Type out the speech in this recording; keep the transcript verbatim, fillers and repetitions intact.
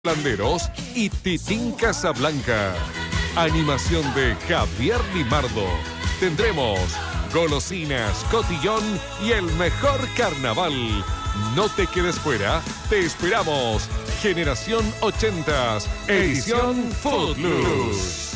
Landeros y Titín Casablanca. Animación de Javier Limardo. Tendremos golosinas, cotillón y el mejor carnaval. No te quedes fuera, te esperamos. Generación ochentas, edición Footloose.